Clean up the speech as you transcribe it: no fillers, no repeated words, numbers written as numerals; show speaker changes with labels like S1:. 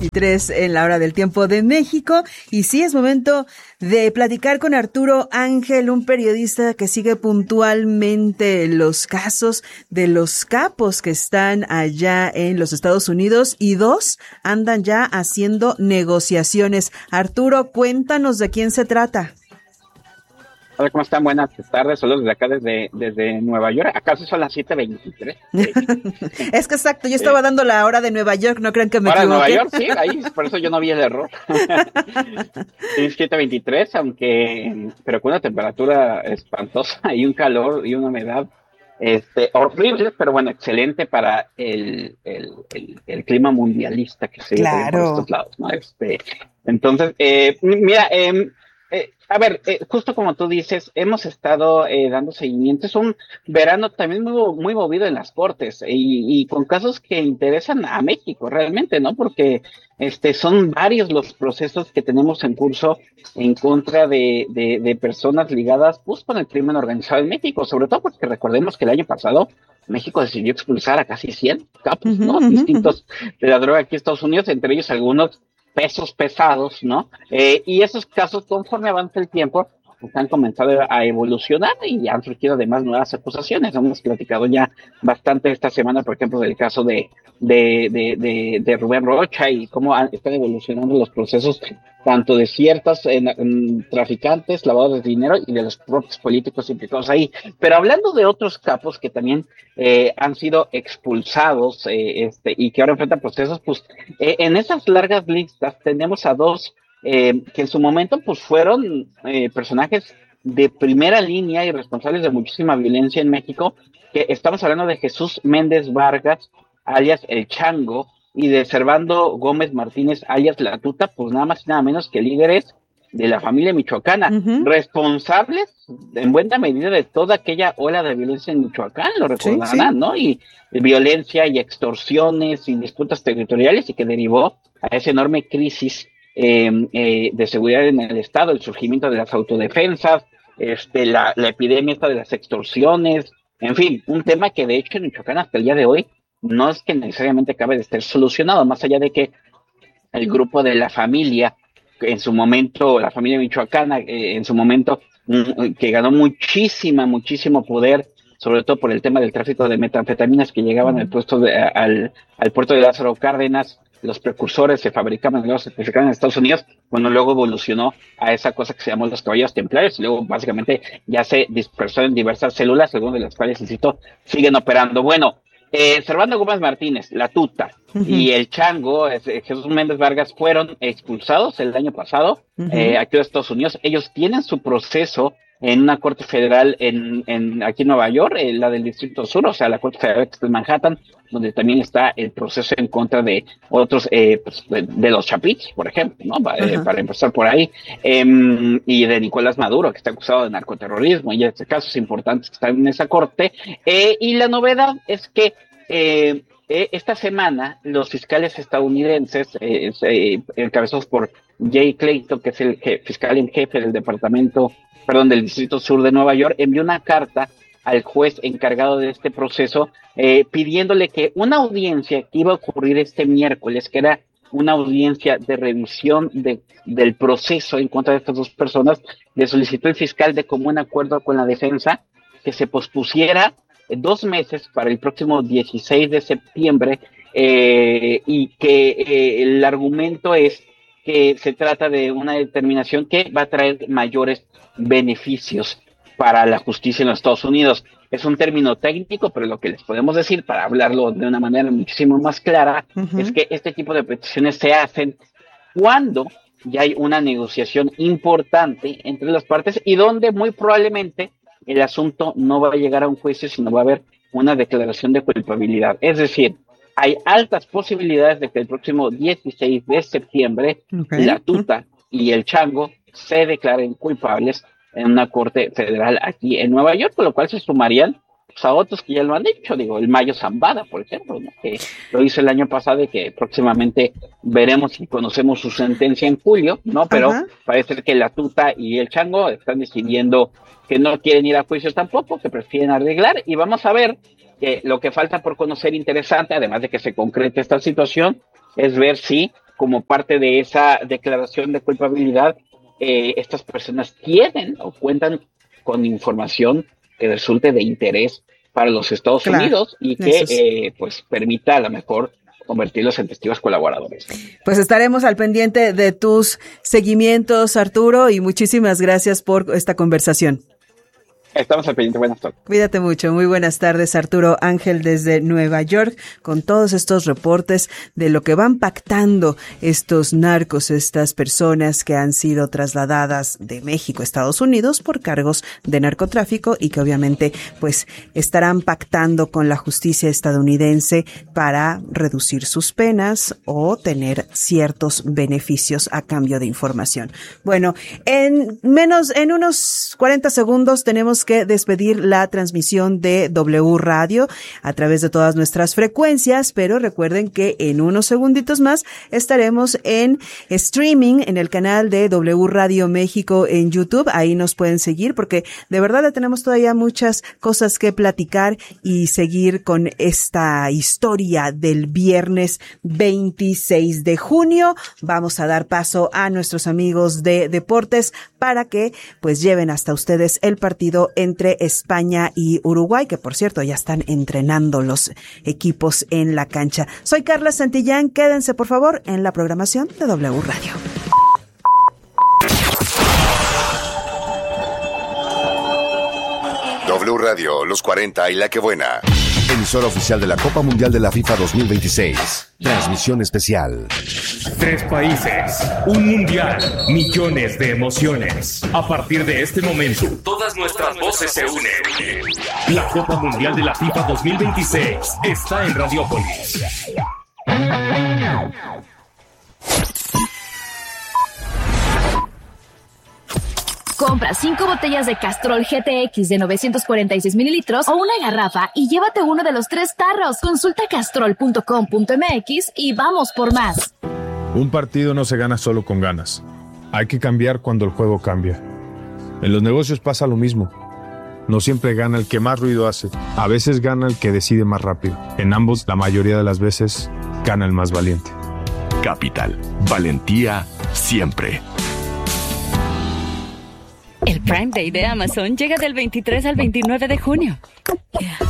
S1: 7:23 en la hora del tiempo de México. Y sí, es momento de platicar con Arturo Ángel, un periodista que sigue puntualmente los casos de los capos que están allá en los Estados Unidos y dos andan ya haciendo negociaciones. Arturo, cuéntanos de quién se trata.
S2: Hola, ¿cómo están? Buenas tardes, saludos desde acá, desde Nueva York. ¿Acaso son las 7:23?
S1: Es que exacto, yo estaba dando la hora de Nueva York, no crean que me equivoqué.
S2: Nueva York, sí, ahí, por eso yo no vi el error. Es 7:23, pero con una temperatura espantosa y un calor y una humedad horrible, pero bueno, excelente para el clima mundialista que se vive por estos lados, ¿no? Entonces, mira, a ver, justo como tú dices, hemos estado dando seguimiento. Es un verano también muy movido en las cortes y con casos que interesan a México realmente, ¿no? Porque son varios los procesos que tenemos en curso en contra de personas ligadas pues con el crimen organizado en México, sobre todo porque recordemos que el año pasado México decidió expulsar a casi 100 capos, ¿no? Distintos de la droga aquí en Estados Unidos, entre ellos algunos pesos pesados, ¿no? Y esos casos, conforme avanza el tiempo, pues han comenzado a evolucionar y han surgido además nuevas acusaciones. Hemos platicado ya bastante esta semana, por ejemplo, del caso de Rubén Rocha y cómo están evolucionando los procesos tanto de ciertos traficantes, lavadores de dinero y de los propios políticos implicados ahí. Pero hablando de otros capos que también han sido expulsados y que ahora enfrentan procesos, pues en esas largas listas tenemos a dos que en su momento pues fueron personajes de primera línea y responsables de muchísima violencia en México, que estamos hablando de Jesús Méndez Vargas, alias El Chango, y de Servando Gómez Martínez, alias La Tuta, pues nada más y nada menos que líderes de la familia michoacana, responsables en buena medida de toda aquella ola de violencia en Michoacán, lo recordarán, sí. ¿No? Y violencia y extorsiones y disputas territoriales y que derivó a esa enorme crisis de seguridad en el Estado, el surgimiento de las autodefensas, la epidemia esta de las extorsiones, en fin, un tema que de hecho en Michoacán hasta el día de hoy no es que necesariamente acabe de estar solucionado, más allá de que el grupo de la familia, en su momento, la familia michoacana, en su momento, que ganó muchísimo poder, sobre todo por el tema del tráfico de metanfetaminas que llegaban al puerto de Lázaro Cárdenas, los precursores se fabricaban y luego se certificaban en Estados Unidos, bueno, luego evolucionó a esa cosa que se llamó los caballos templarios y luego básicamente ya se dispersó en diversas células, algunas de las cuales, insisto, siguen operando. Bueno, Servando Gómez Martínez, La Tuta y El Chango, Jesús Méndez Vargas, fueron expulsados el año pasado aquí de Estados Unidos. Ellos tienen su proceso en una corte federal aquí en Nueva York, la del Distrito Sur, o sea, la corte federal que está en Manhattan, donde también está el proceso en contra de otros, pues, de los Chapitos, por ejemplo, ¿no? Para empezar por ahí, y de Nicolás Maduro, que está acusado de narcoterrorismo, y casos importantes que están en esa corte, y la novedad es que esta semana los fiscales estadounidenses, encabezados por Jay Clayton, que es el fiscal en jefe del del Distrito Sur de Nueva York, envió una carta al juez encargado de este proceso, pidiéndole que una audiencia que iba a ocurrir este miércoles, que era una audiencia de revisión del proceso en contra de estas dos personas, le solicitó el fiscal de común acuerdo con la defensa que se pospusiera 2 meses para el próximo 16 de septiembre, y que el argumento es que se trata de una determinación que va a traer mayores beneficios para la justicia en los Estados Unidos. Es un término técnico, pero lo que les podemos decir, para hablarlo de una manera muchísimo más clara, es que este tipo de peticiones se hacen cuando ya hay una negociación importante entre las partes y donde muy probablemente el asunto no va a llegar a un juicio, sino va a haber una declaración de culpabilidad. Es decir, hay altas posibilidades de que el próximo 16 de septiembre La Tuta y El Chango se declaren culpables en una corte federal aquí en Nueva York, con lo cual se sumarían pues, a otros que ya lo han hecho, el Mayo Zambada, por ejemplo, ¿no? Que lo hizo el año pasado y que próximamente veremos y conocemos su sentencia en julio, ¿no? Pero parece que La Tuta y El Chango están decidiendo que no quieren ir a juicio tampoco, que prefieren arreglar, y vamos a ver que lo que falta por conocer interesante, además de que se concrete esta situación, es ver si como parte de esa declaración de culpabilidad, estas personas tienen o cuentan con información que resulte de interés para los Estados Unidos y que pues permita a lo mejor convertirlos en testigos colaboradores.
S1: Pues estaremos al pendiente de tus seguimientos, Arturo, y muchísimas gracias por esta conversación.
S2: Estamos al pendiente. Buenas tardes.
S1: Cuídate mucho. Muy buenas tardes, Arturo Ángel, desde Nueva York, con todos estos reportes de lo que van pactando estos narcos, estas personas que han sido trasladadas de México a Estados Unidos por cargos de narcotráfico y que obviamente pues estarán pactando con la justicia estadounidense para reducir sus penas o tener ciertos beneficios a cambio de información. Bueno, en unos 40 segundos tenemos que despedir la transmisión de W Radio a través de todas nuestras frecuencias, pero recuerden que en unos segunditos más estaremos en streaming en el canal de W Radio México en YouTube. Ahí nos pueden seguir porque de verdad le tenemos todavía muchas cosas que platicar y seguir con esta historia del viernes 26 de junio. Vamos a dar paso a nuestros amigos de deportes para que pues lleven hasta ustedes el partido entre España y Uruguay, que por cierto ya están entrenando los equipos en la cancha. Soy Carla Santillán, quédense por favor en la programación de W Radio.
S3: W Radio, los 40 y la que buena. Emisora oficial de la Copa Mundial de la FIFA 2026. Transmisión especial.
S4: 3 países, un mundial, millones de emociones. A partir de este momento, todas nuestras voces se unen. La Copa Mundial de la FIFA 2026 está en Radiópolis.
S5: Compra 5 botellas de Castrol GTX de 946 mililitros o una garrafa y llévate uno de los 3 tarros. Consulta castrol.com.mx y vamos por más.
S6: Un partido no se gana solo con ganas. Hay que cambiar cuando el juego cambia. En los negocios pasa lo mismo. No siempre gana el que más ruido hace. A veces gana el que decide más rápido. En ambos, la mayoría de las veces, gana el más valiente.
S7: Capital. Valentía siempre.
S8: El Prime Day de Amazon llega del 23 al 29 de junio.